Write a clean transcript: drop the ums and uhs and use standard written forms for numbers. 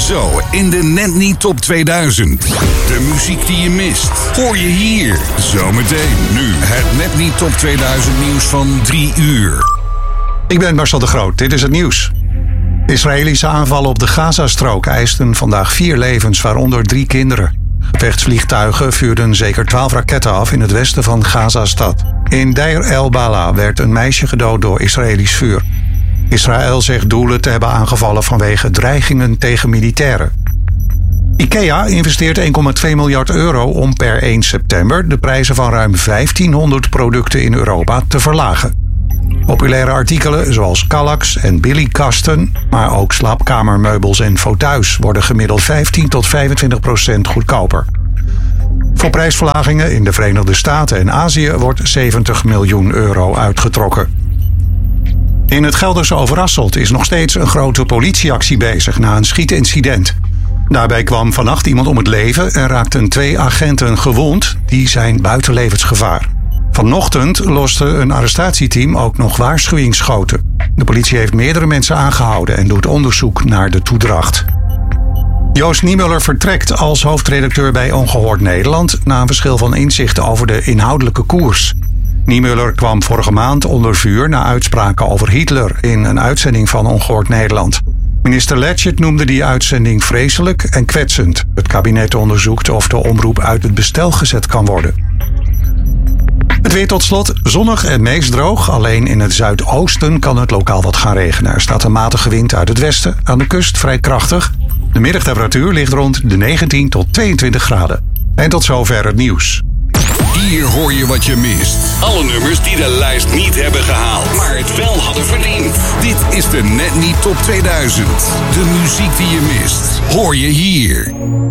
Zo in de Net Niet Top 2000. De muziek die je mist, hoor je hier. Zometeen nu het Net Niet Top 2000 nieuws van 3 uur. Ik ben Marcel de Groot, dit is het nieuws. Israëlische aanvallen op de Gazastrook eisten vandaag 4 levens, waaronder 3 kinderen. Gevechtsvliegtuigen vuurden zeker 12 raketten af in het westen van Gazastad. In Deir el-Bala werd een meisje gedood door Israëlisch vuur. Israël zegt doelen te hebben aangevallen vanwege dreigingen tegen militairen. IKEA investeert 1,2 miljard euro om per 1 september de prijzen van ruim 1500 producten in Europa te verlagen. Populaire artikelen zoals Kallax en Billy-kasten, maar ook slaapkamermeubels en fauteuils worden gemiddeld 15 tot 25% goedkoper. Voor prijsverlagingen in de Verenigde Staten en Azië wordt 70 miljoen euro uitgetrokken. In het Gelderse Overasselt is nog steeds een grote politieactie bezig na een schietincident. Daarbij kwam vannacht iemand om het leven en raakten 2 agenten gewond. Die zijn buiten levensgevaar. Vanochtend loste een arrestatieteam ook nog waarschuwingsschoten. De politie heeft meerdere mensen aangehouden en doet onderzoek naar de toedracht. Joost Niemuller vertrekt als hoofdredacteur bij Ongehoord Nederland na een verschil van inzichten over de inhoudelijke koers. Niemuller kwam vorige maand onder vuur na uitspraken over Hitler in een uitzending van Ongehoord Nederland. Minister Leggett noemde die uitzending vreselijk en kwetsend. Het kabinet onderzoekt of de omroep uit het bestel gezet kan worden. Het weer tot slot, zonnig en meest droog. Alleen in het zuidoosten kan het lokaal wat gaan regenen. Er staat een matige wind uit het westen, aan de kust vrij krachtig. De middagtemperatuur ligt rond de 19 tot 22 graden. En tot zover het nieuws. Hier hoor je wat je mist. Alle nummers die de lijst niet hebben gehaald, maar het wel hadden verdiend. Dit is de Net Niet Top 2000. De muziek die je mist, hoor je hier.